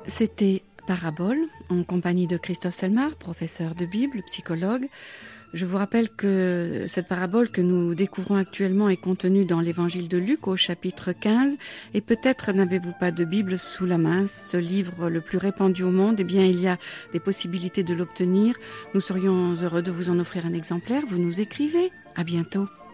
C'était Parabole, en compagnie de Christophe Selmar, professeur de Bible, psychologue. Je vous rappelle que cette parabole que nous découvrons actuellement est contenue dans l'évangile de Luc au chapitre 15. Et peut-être n'avez-vous pas de Bible sous la main, ce livre le plus répandu au monde. Eh bien, il y a des possibilités de l'obtenir. Nous serions heureux de vous en offrir un exemplaire. Vous nous écrivez. À bientôt.